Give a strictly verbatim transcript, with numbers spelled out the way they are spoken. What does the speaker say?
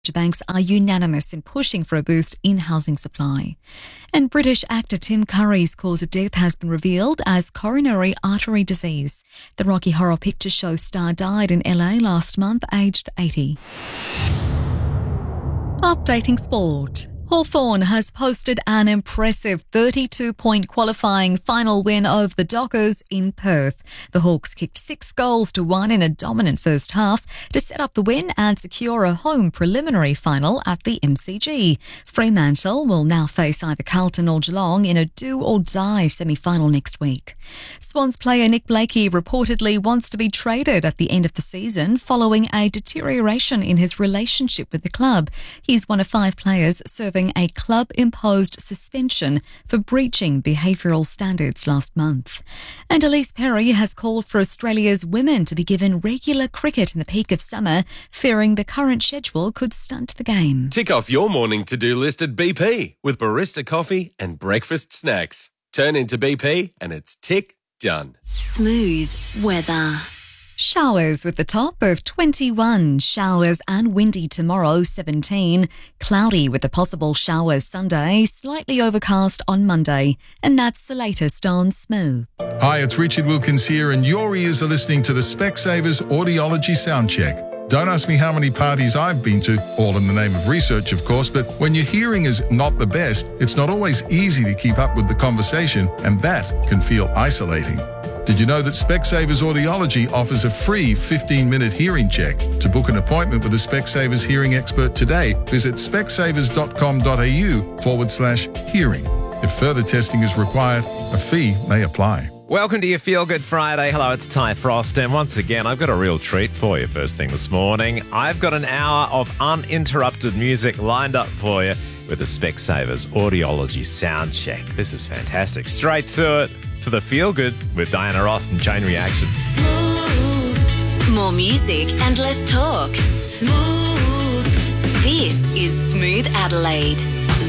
banks are unanimous in pushing for a boost in housing supply. And British actor Tim Curry's cause of death has been revealed as coronary artery disease. The Rocky Horror Picture Show star died in L A last month, aged eighty. Updating sport. Hawthorn has posted an impressive thirty-two point qualifying final win over the Dockers in Perth. The Hawks kicked six goals to one in a dominant first half to set up the win and secure a home preliminary final at the M C G. Fremantle will now face either Carlton or Geelong in a do-or-die semi-final next week. Swans player Nick Blakey reportedly wants to be traded at the end of the season following a deterioration in his relationship with the club. He's one of five players serving a club-imposed suspension for breaching behavioural standards last month. And Elise Perry has called for Australia's women to be given regular cricket in the peak of summer, fearing the current schedule could stunt the game. Tick off your morning to-do list at B P with barista coffee and breakfast snacks. Turn into B P and it's tick done. Smooth weather. Showers with the top of twenty-one. Showers and windy tomorrow, seventeen. Cloudy with the possible showers Sunday. Slightly overcast on Monday. And that's the latest on Smooth. Hi, it's Richard Wilkins here, and your ears are listening to the Specsavers Audiology Soundcheck. Don't ask me how many parties I've been to, all in the name of research, of course, but when your hearing is not the best, it's not always easy to keep up with the conversation, and that can feel isolating. Did you know that Specsavers Audiology offers a free fifteen-minute hearing check? To book an appointment with a Specsavers hearing expert today, visit specsavers.com.au forward slash hearing. If further testing is required, a fee may apply. Welcome to your Feel Good Friday. Hello, it's Ty Frost, and once again, I've got a real treat for you first thing this morning. I've got an hour of uninterrupted music lined up for you with the Specsavers Audiology Soundcheck. This is fantastic. Straight to it. To the Feel Good with Diana Ross and Chain Reaction. Smooth. More music and less talk. Smooth. This is Smooth Adelaide.